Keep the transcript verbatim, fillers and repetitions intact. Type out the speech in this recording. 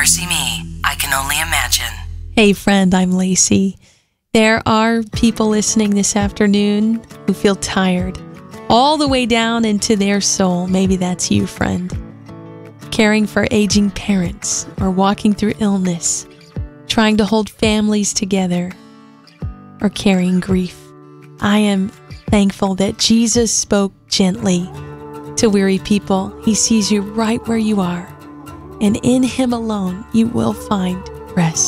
Mercy Me, I Can Only Imagine. Hey friend, I'm Lacey. There are people listening this afternoon who feel tired, all the way down into their soul. Maybe that's you, friend. Caring for aging parents or walking through illness, trying to hold families together, or carrying grief. I am thankful that Jesus spoke gently to weary people. He sees you right where you are, and in Him alone you will find rest.